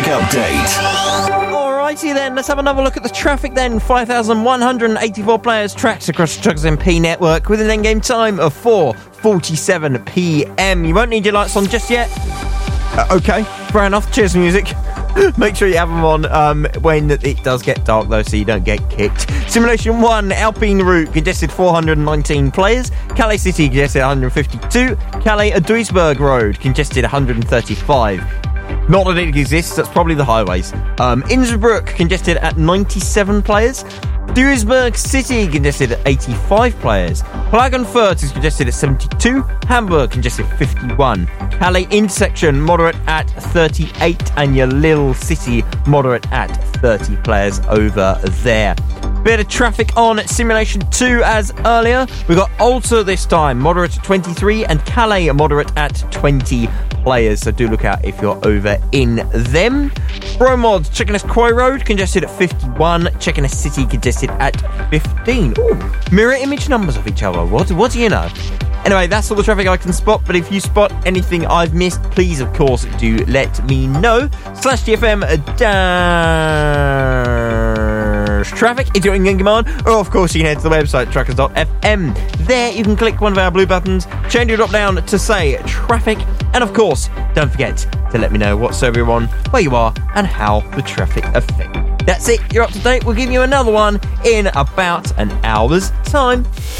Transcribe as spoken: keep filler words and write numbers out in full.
traffic update. Alrighty then, let's have another look at the traffic then. five thousand one hundred eighty-four players tracked across the Truckers M P network with an endgame time of four forty-seven p.m. You won't need your lights on just yet. Uh, okay, fair enough. Cheers, music. Make sure you have them on um, when it does get dark, though, so you don't get kicked. Simulation one, Alpine Route, congested four hundred nineteen players. Calais City, congested one hundred fifty-two. Calais Duisburg Road, congested one hundred thirty-five. Not that it exists, that's probably the highways. Um, Innsbruck, congested at ninety-seven players. Duisburg City, congested at eighty-five players. Klagenfurt is congested at seventy-two. Hamburg, congested at fifty-one. Calais Intersection, moderate at thirty-eight. And your Lille City, moderate at thirty players over there. Bit of traffic on Simulation two as earlier. We've got Alta this time, moderate at twenty-three. And Calais, moderate at twenty players. So do look out if you're over in them. Bromod, Checkeness Croy Road, congested at fifty-one. Checkeness City, congested at fifteen. Ooh, mirror image numbers of each other. What, what do you know? Anyway, that's all the traffic I can spot, but if you spot anything I've missed, please, of course, do let me know. Slash T F M dash traffic if you're in command, or of course you can head to the website truckers dot f m. There you can click one of our blue buttons, change your drop down to say traffic, and of course, don't forget to let me know what server you're on, where you are, and how the traffic affects. That's it, you're up to date. We'll give you another one in about an hour's time.